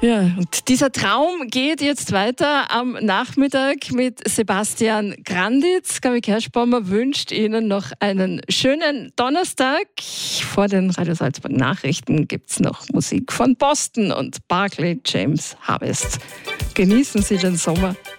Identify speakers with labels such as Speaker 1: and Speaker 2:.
Speaker 1: Ja, und dieser Traum geht jetzt weiter am Nachmittag mit Sebastian Granditz. Gabi Kerschbaumer wünscht Ihnen noch einen schönen Donnerstag. Vor den Radio Salzburg Nachrichten gibt es noch Musik von Boston und Barclay James Harvest. Genießen Sie den Sommer.